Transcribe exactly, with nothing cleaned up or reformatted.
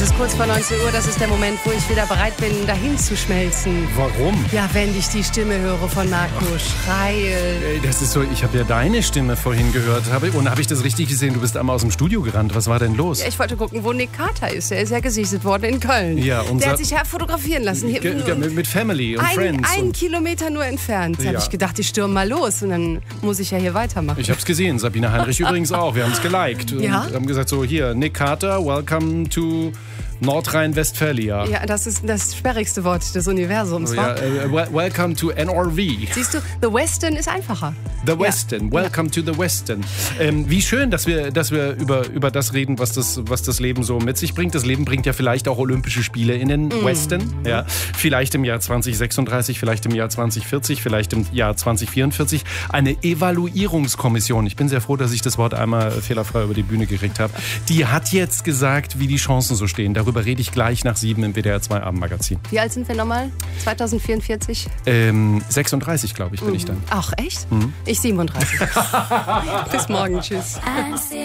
Es ist kurz vor neunzehn Uhr, das ist der Moment, wo ich wieder bereit bin, dahin zu schmelzen. Warum? Ja, wenn ich die Stimme höre von Marco schreie. Ey, das ist so, ich habe ja deine Stimme vorhin gehört. Hab ich, und habe ich das richtig gesehen? Du bist einmal aus dem Studio gerannt. Was war denn los? Ja, ich wollte gucken, wo Nick Carter ist. Er ist ja gesichtet worden in Köln. Ja, unser, Der hat sich ja fotografieren lassen. Hier, ge, ge, mit Family und ein, Friends. Einen und Kilometer nur entfernt. Da Ja. habe ich gedacht, ich stürme mal los. Und dann muss ich ja hier weitermachen. Ich habe es gesehen. Sabine Heinrich übrigens auch. Wir haben es geliked. Ja? Und haben gesagt, so hier, Nick Carter, welcome to Nordrhein-Westphalia. Ja, das ist das sperrigste Wort des Universums. Oh, wa? ja, äh, wel- welcome to N R V. Siehst du, The Western ist einfacher. The Western, welcome to the Western. Ähm, wie schön, dass wir, dass wir über, über das reden, was das, was das Leben so mit sich bringt. Das Leben bringt ja vielleicht auch Olympische Spiele in den mm. Western. Ja. Vielleicht im Jahr zwanzig sechsunddreißig, vielleicht im Jahr zwanzig vierzig, vielleicht im Jahr zwanzig vierundvierzig. Eine Evaluierungskommission. Ich bin sehr froh, dass ich das Wort einmal fehlerfrei über die Bühne gekriegt habe. Die hat jetzt gesagt, wie die Chancen so stehen. Darüber rede ich gleich nach sieben im W D R zwei Abendmagazin. Wie alt sind wir nochmal? zweitausendvierundvierzig? Ähm, sechsunddreißig, glaube ich, bin mm. ich dann. Ach, echt? Mhm. Ich siebenunddreißig. Bis morgen, tschüss.